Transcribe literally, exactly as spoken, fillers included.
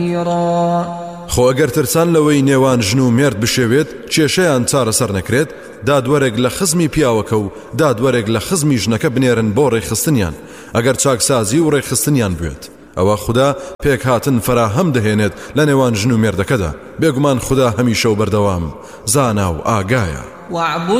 خۆ ئەگەر ترسان لەوەی نێوان ژن و مێرد بشێوێت کێشەیان چارەسەر نەکرێت دادوەرێک لە خزمی پیاوەکە و دادوەرێک لە خزمی ژنەکە بنێرن بۆ ڕێخستنیان ئەگەر چاکسازی و ڕێخستنیان بوێت ئەوە خوددا پێک هاتن فراهەم دەهێنێت لە نێوان ژن و مێردەکەدا بێگومان خوددا هەمیشە و بەردەوام زانا و ئاگایە.